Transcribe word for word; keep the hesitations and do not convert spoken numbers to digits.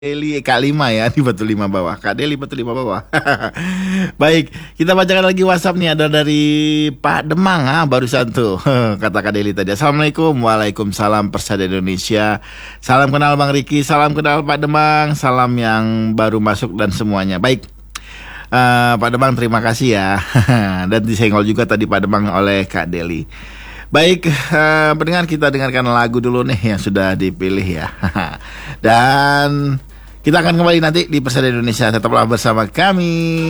Deli Kak lima ya di Batu Lima Bawah. Kak Deli Batu Lima Bawah. Baik, kita bacakan lagi WhatsApp nih, ada dari Pak Demang ah barusan tuh. Kata Kak Deli tadi. Assalamualaikum. Waalaikumsalam Persada Indonesia. Salam kenal Bang Riki, salam kenal Pak Demang, salam yang baru masuk dan semuanya. Baik. Uh, Pak Demang terima kasih ya. Dan disenggol juga tadi Pak Demang oleh Kak Deli. Baik, uh, pendengar, kita dengarkan lagu dulu nih yang sudah dipilih ya. Dan kita akan kembali nanti di Persada Indonesia. Tetaplah bersama kami.